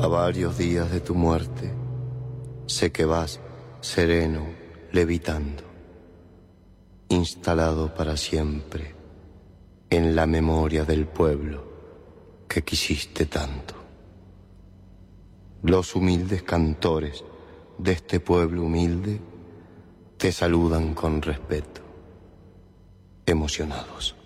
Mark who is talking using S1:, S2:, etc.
S1: A varios días de tu muerte, sé que vas sereno, levitando, instalado para siempre en la memoria del pueblo que quisiste tanto. Los humildes cantores de este pueblo humilde te saludan con respeto, emocionados.